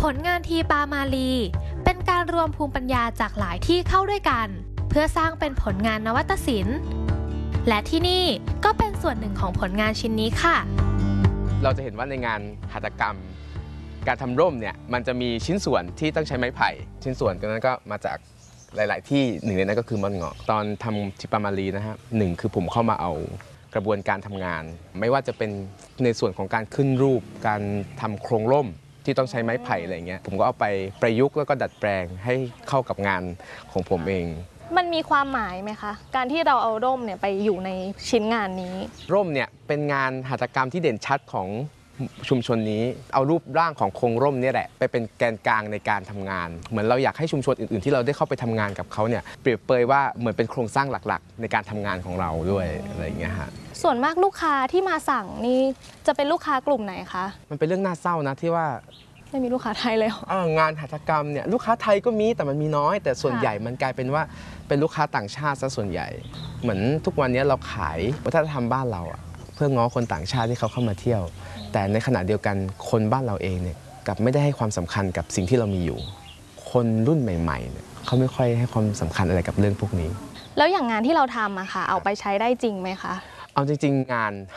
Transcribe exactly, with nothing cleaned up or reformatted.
ลงานทีปามาลีเป็นการรวมภูมิปัญญาจากหลายที่เข้าด้วยกันเพื่อสร้างเป็นผลงานนวัตศิลป์และที่นี่ก็เป็นส่วนหนึ่งของผลงานชิ้นนี้ค่ะเราจะเห็นว่าในงานหัตถกรรมการทำร่มเนี่ยมันจะมีชิ้นส่วนที่ต้องใช้ไม้ไผ่ชิ้นส่วนนั้นก็มาจากหลายๆที่หนึ่งในนั้นก็คือม่อนเงาะตอนทำทิปามารีนะครับหนึ่งคือผมเข้ามาเอากระบวนการทำงานไม่ว่าจะเป็นในส่วนของการขึ้นรูปการทำโครงร่มที่ต้องใช้ไม้ไผ่อะไรเงี้ยผมก็เอาไปประยุกต์แล้วก็ดัดแปลงให้เข้ากับงานของผมเองมันมีความหมายไหมคะการที่เราเอาร่มเนี่ยไปอยู่ในชิ้นงานนี้ร่มเนี่ยเป็นงานหัตถกรรมที่เด่นชัดของชุมชนนี้เอารูปร่างของโครงร่มนี่แหละไปเป็นแกนกลางในการทำงานเหมือนเราอยากให้ชุมชนอื่นๆที่เราได้เข้าไปทำงานกับเขาเนี่ยเปรียบเปรยว่าเหมือนเป็นโครงสร้างหลักๆในการทำงานของเราด้วยอะไรอย่างเงี้ยฮะส่วนมากลูกค้าที่มาสั่งนี่จะเป็นลูกค้ากลุ่มไหนคะมันเป็นเรื่องน่าเศร้านะที่ว่าไม่มีลูกค้าไทยเลยงานหัตถกรรมเนี่ยลูกค้าไทยก็มีแต่มันมีน้อยแต่ส่วนใหญ่มันกลายเป็นว่าเป็นลูกค้าต่างชาติซะส่วนใหญ่เหมือนทุกวันนี้เราขายวัฒนธรรมบ้านเราอะเพื่อง้อคนต่างชาติที่เขาเข้ามาเที่ยวแต่ในขณะเดียวกันคนบ้านเราเองเนี่ยกลับไม่ได้ให้ความสำคัญกับสิ่งที่เรามีอยู่คนรุ่นใหม่ๆเนี่ยเขาไม่ค่อยให้ความสำคัญอะไรกับเรื่องพวกนี้แล้วอย่างงานที่เราทำอะค่ะเอาไปใช้ได้จริงไหมคะเอาจริงๆงาน